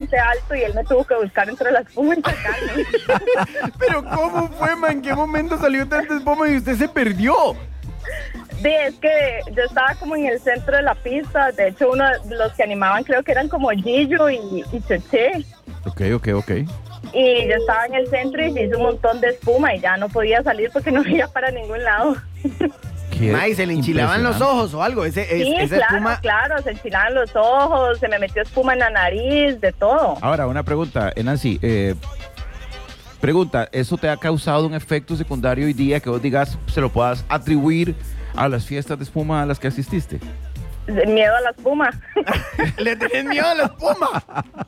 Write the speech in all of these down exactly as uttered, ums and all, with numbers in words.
bastante alto y él me tuvo que buscar entre la espuma y sacarme. Pero ¿cómo fue, ma? ¿En qué momento salió tanta espuma y usted se perdió? Sí, es que yo estaba como en el centro de la pista. De hecho, uno de los que animaban creo que eran como Gillo y, y Cheche. Ok, ok, ok. Y yo estaba en el centro y se hizo un montón de espuma y ya no podía salir porque no iba para ningún lado. Ma, ¿y se le enchilaban los ojos o algo? Ese, Sí, es, esa claro, espuma... claro, se enchilaban los ojos, se me metió espuma en la nariz, de todo. Ahora, una pregunta, eh, Nancy. Eh, pregunta, ¿eso te ha causado un efecto secundario hoy día que vos digas, se lo puedas atribuir a las fiestas de espuma a las que asististe? Miedo a la espuma. ¿Le tenés miedo a la espuma?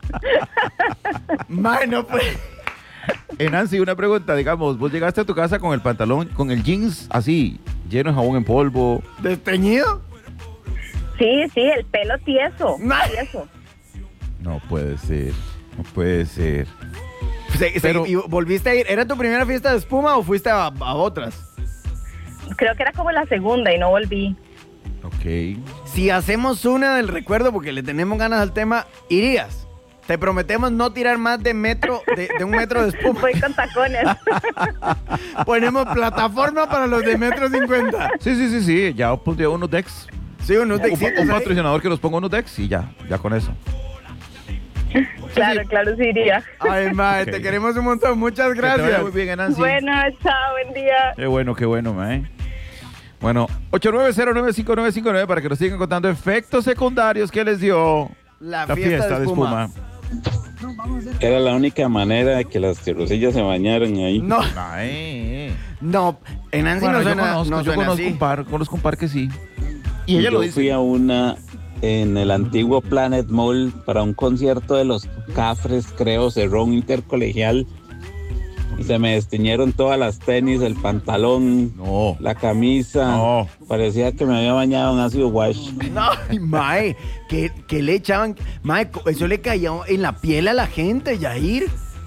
Ma, no pues. Eh, Nancy, una pregunta, digamos, vos llegaste a tu casa con el pantalón, con el jeans así, lleno de jabón en polvo. ¿Desteñido? Sí, sí, el pelo tieso, Ma. tieso. No puede ser, no puede ser. Se- se- Pero- ¿Y volviste a ir? ¿Era tu primera fiesta de espuma o fuiste a, a otras? Creo que era como la segunda y no volví. Ok. Si hacemos una del recuerdo porque le tenemos ganas al tema, ¿irías? Te prometemos no tirar más de metro, de, de un metro de espuma. Voy con tacones. Ponemos plataforma para los de metro cincuenta. Sí, sí, sí, sí, ya pondría unos decks. Sí, unos Un, dexitos un ahí. patrocinador que nos ponga unos decks y ya, ya con eso. Claro, claro, sí iría. Ay, mae, Ok. te queremos un montón. Muchas Que te vaya gracias. muy bien, Nancy. Bueno, chao, buen día. Qué bueno, qué bueno, mae. Bueno, ocho nueve cero nueve cinco nueve cinco nueve para que nos sigan contando efectos secundarios que les dio La, la fiesta, de espuma. Era la única manera de que las tierrosillas se bañaran ahí. No, Ay, no, en Nancy bueno, no yo suena, conozco, no yo suena conozco así. un par, conozco un par que sí. Y ella Yo lo dice. fui a una en el antiguo Planet Mall para un concierto de los Cafres, creo, cerró un intercolegial y se me destiñeron todas las tenis, el pantalón, No. la camisa. No. Parecía que me había bañado en ácido wash. No, ay, mae, ¿qué, qué le echaban? Mae, co- eso le caía en la piel a la gente, Yair.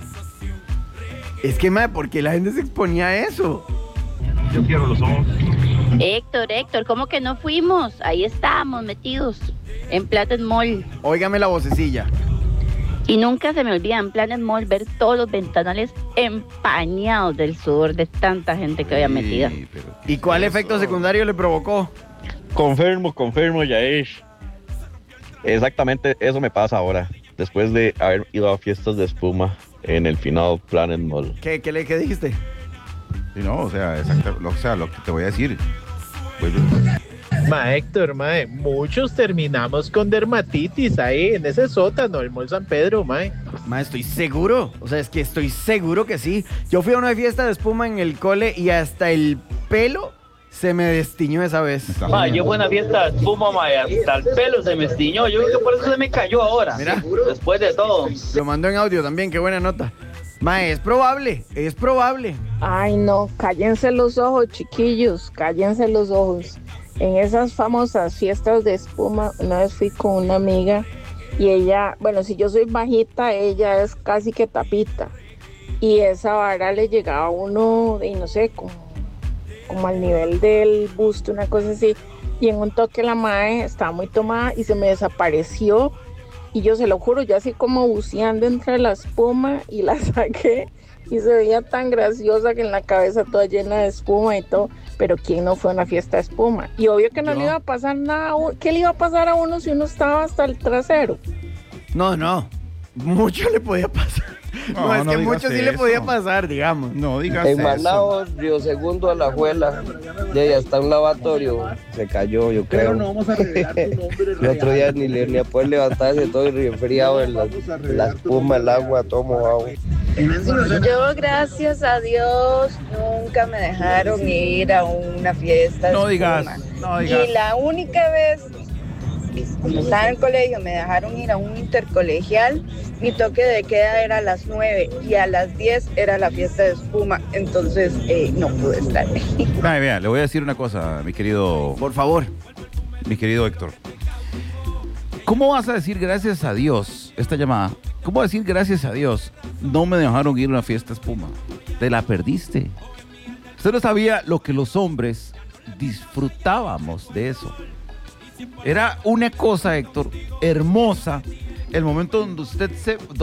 Es que, mae, ¿por qué la gente se exponía a eso? Héctor, Héctor, ¿cómo que no fuimos? Ahí estábamos metidos en Planet Mall. Óigame la vocecilla. Y nunca se me olvida en Planet Mall ver todos los ventanales empañados del sudor de tanta gente que había metida. Sí, pero ¿Y cuál ¿qué efecto es eso? secundario le provocó? Confirmo, confirmo, Yair. Exactamente eso me pasa ahora, después de haber ido a fiestas de espuma en el final Planet Mall. ¿Qué, qué, le, qué dijiste? Sí, no, o sea, exacto, lo, o sea, lo que te voy a decir. Pues, Ma Héctor, mae, muchos terminamos con dermatitis ahí en ese sótano, el Mall San Pedro, mae. Ma, estoy seguro. O sea, es que estoy seguro que sí. Yo fui a una fiesta de espuma en el cole y hasta el pelo se me destiñó esa vez. Ma, yo fui a una fiesta de espuma, ma, y hasta el pelo se me estiñó. Yo creo que por eso se me cayó ahora. Mira. Después de todo. Lo mandó en audio también, qué buena nota. Ma, es probable, es probable. Ay, no, cállense los ojos, chiquillos, cállense los ojos. En esas famosas fiestas de espuma, una vez fui con una amiga y ella, bueno, si yo soy bajita, ella es casi que tapita. Y esa vara le llegaba a uno, y no sé, como, como al nivel del busto, una cosa así. Y en un toque la mae estaba muy tomada y se me desapareció. Y yo se lo juro, yo así como buceando entre la espuma y la saqué. Y se veía tan graciosa que en la cabeza toda llena de espuma y todo. Pero ¿quién no fue a una fiesta de espuma? Y obvio que no Yo. le iba a pasar nada. a uno. ¿Qué le iba a pasar a uno si uno estaba hasta el trasero? No, no. Mucho le podía pasar. No, No, es no que digas mucho sí le eso. podía pasar, digamos. no digas En eso. Manao, Río Segundo, a la Juela, y ahí hasta un lavatorio, se cayó, yo creo. Pero no vamos a revelar tu nombre El otro día ni, le, ni a poder levantarse, todo resfriado, en la, la espuma, el agua, todo mojado. Yo, gracias a Dios, nunca me dejaron ir a una fiesta. No de digas, espuma. no digas. Y la única vez, cuando estaba en el colegio, me dejaron ir a un intercolegial. Mi toque de queda era a las nueve y a las diez era la fiesta de espuma. Entonces, eh, no pude estar. Ay, vea, le voy a decir una cosa, mi querido, Por favor. mi querido Héctor. ¿Cómo vas a decir gracias a Dios esta llamada? ¿Cómo vas a decir gracias a Dios? No me dejaron ir a una fiesta espuma. Te la perdiste. Usted no sabía lo que los hombres disfrutábamos de eso. Era una cosa, Héctor, hermosa. El momento donde usted se,